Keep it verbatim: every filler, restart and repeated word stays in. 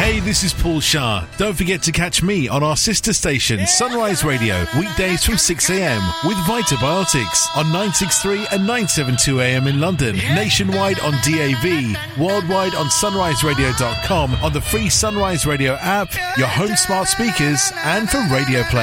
Hey, this is Paul Shah. Don't forget to catch me on our sister station, Sunrise Radio, weekdays from six a.m. with Vitabiotics on nine sixty-three and nine seventy-two a m in London, nationwide on D A B, worldwide on sunrise radio dot com, on the free Sunrise Radio app, your home smart speakers, and for Radio Play.